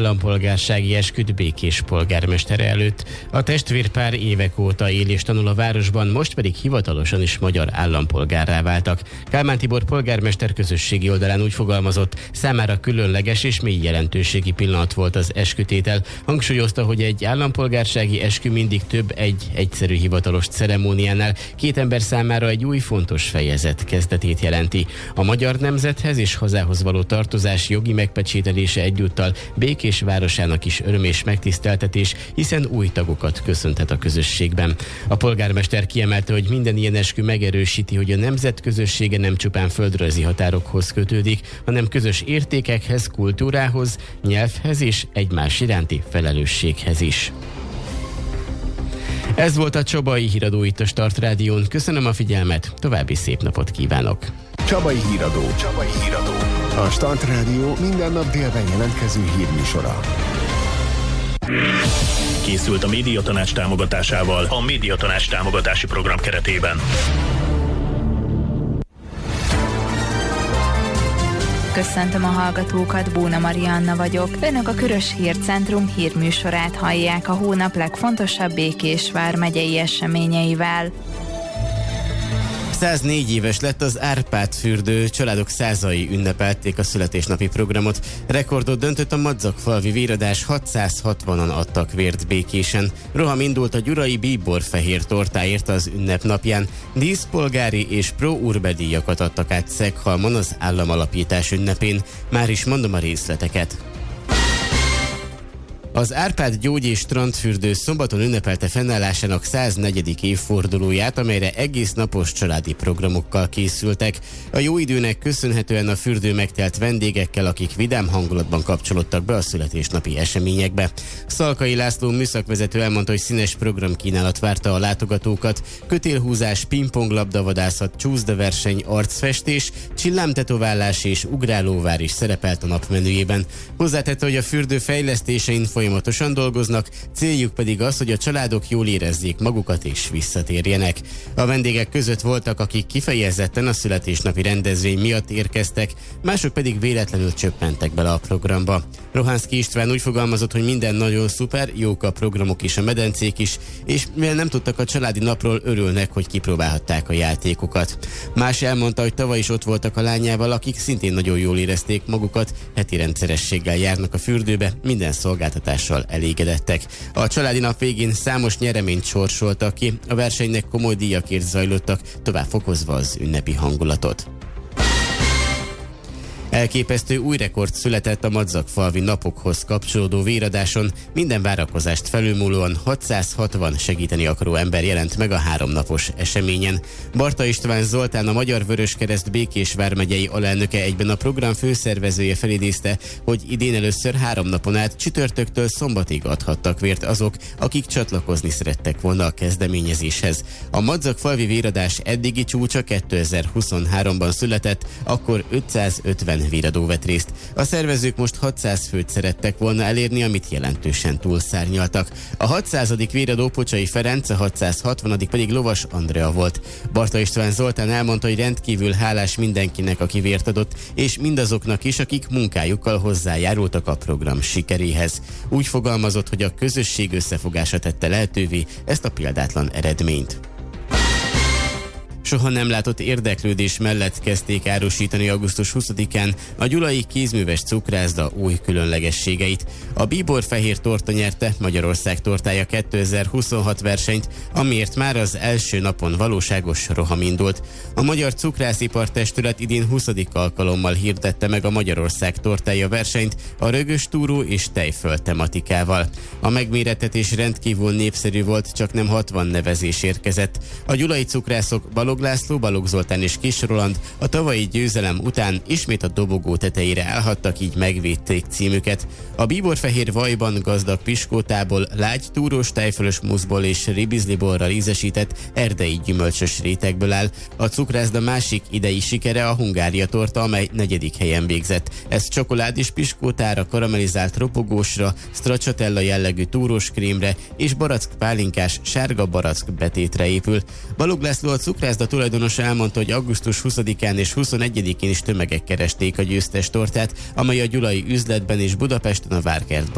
állampolgársági esküt Békés polgármestere előtt. A testvérpár évek óta él és tanul a városban, most pedig hivatalosan is magyar állampolgárrá váltak. Kálmán Tibor polgármester közösségi oldalán úgy fogalmazott, számára különleges és mély jelentőségi pillanat volt az eskütétel. Hangsúlyozta, hogy egy állampolgársági eskü mindig több egy egyszerű hivatalos ceremóniánál, két ember számára egy új fontos fejezet kezdetét jelenti. A magyar nemzethez és hazához való tartozás jogi megpecsételése egyúttal Békés városának is öröm és megtiszteltetés, hiszen új tagokat köszönhet a közösségben. A polgármester kiemelte, hogy minden ilyen eskü megerősíti, hogy a nemzet közössége nem csupán földrajzi határokhoz kötődik, hanem közös értékekhez, kultúrához, nyelvhez és egymás iránti felelősséghez is. Ez volt a Csabai Híradó itt a Start Rádión. Köszönöm a figyelmet, további szép napot kívánok! Csabai Híradó. A Start Rádió minden nap délben jelentkező hírműsora. Készült a Médiatanács támogatásával a Médiatanács támogatási program keretében. Köszöntöm a hallgatókat, Bóna Marianna vagyok. Önök a Körös Hírcentrum hírműsorát hallják a hónap legfontosabb Békés vármegyei eseményeivel. 104 éves lett az Árpád-fürdő, családok százai ünnepelték a születésnapi programot. Rekordot döntött a Madzagfalvi véradás, 660-an adtak vért Békésen. Roham indult a gyurai bíborfehér tortáért az ünnepnapján. Díszpolgári és pro-urbe díjakat adtak át Szeghalmon az államalapítás ünnepén. Már is mondom a részleteket. Az Árpád gyógy- és strandfürdő szombaton ünnepelte fennállásának 104. évfordulóját, amelyre egész napos családi programokkal készültek. A jó időnek köszönhetően a fürdő megtelt vendégekkel, akik vidám hangulatban kapcsolódtak be a születésnapi eseményekbe. Szalkai László műszakvezető elmondta, hogy színes programkínálat várta a látogatókat. Kötélhúzás, pingponglabdavadászat, csúszdaverseny, arcfestés, csillámtetoválás és ugrálóvár is szerepelt a napmenüjében. Hozzátette, hogy a fürdő fejlesztésein folyamatosan dolgoznak, céljuk pedig az, hogy a családok jól érezzék magukat és visszatérjenek. A vendégek között voltak, akik kifejezetten a születésnapi rendezvény miatt érkeztek, mások pedig véletlenül csöppentek bele a programba. Rohánszky István úgy fogalmazott, hogy minden nagyon szuper, jók a programok és a medencék is, és mivel nem tudtak a családi napról, örülnek, hogy kipróbálhatták a játékokat. Más elmondta, hogy tavaly is ott voltak a lányával, akik szintén nagyon jól érezték magukat, heti rendszerességgel járnak a fürdőbe, minden szolgáltatással elégedettek. A családi nap végén számos nyereményt sorsoltak ki, a versenynek komoly díjakért zajlottak, tovább fokozva az ünnepi hangulatot. Elképesztő új rekord született a Madzagfalvi napokhoz kapcsolódó véradáson. Minden várakozást felülmúlóan 660 segíteni akaró ember jelent meg a 3 napos eseményen. Barta István Zoltán, a Magyar Vöröskereszt Békés vármegyei alelnöke, egyben a program főszervezője felidézte, hogy idén először 3 napon át csütörtöktől szombatig adhattak vért azok, akik csatlakozni szerettek volna a kezdeményezéshez. A Madzagfalvi véradás eddigi csúcsa 2023-ban született, akkor 550 véradó vett részt. A szervezők most 600 főt szerettek volna elérni, amit jelentősen túlszárnyaltak. A 600. véradó Pocsai Ferenc, a 660. pedig Lovas Andrea volt. Barta István Zoltán elmondta, hogy rendkívül hálás mindenkinek, aki vért adott, és mindazoknak is, akik munkájukkal hozzájárultak a program sikeréhez. Úgy fogalmazott, hogy a közösség összefogása tette lehetővé ezt a példátlan eredményt. Soha nem látott érdeklődés mellett kezdték árusítani augusztus 20-án a gyulai kézműves cukrászda új különlegességeit. A bíborfehér torta nyerte Magyarország tortája 2026 versenyt, amiért már az első napon valóságos roham indult. A Magyar Cukrászipar Testület idén 20. alkalommal hirdette meg a Magyarország tortája versenyt a rögös túró és tejföl tematikával. A megmérettetés rendkívül népszerű volt, csak nem 60 nevezés érkezett. A gyulai cukrászok Balogh László, Balogh Zoltán és Kis Roland a tavalyi győzelem után ismét a dobogó tetejére állhattak, így megvédték címüket. A bíborfehér vajban gazdag piskótából, lágy túrós tejfölös muszból és ribizliborral ízesített erdei gyümölcsös rétegből áll. A cukrászda másik idei sikere a Hungária torta, amely 4. helyen végzett. Ez csokoládés piskótára, karamellizált ropogósra, stracciatella jellegű túrós krémre és barack pálinkás sárga barack betétre épül. Balogh László, a cukrászda tulajdonosa elmondta, hogy augusztus 20-án és 21-én is tömegek keresték a győztes tortát, amely a gyulai üzletben és Budapesten a Várkertben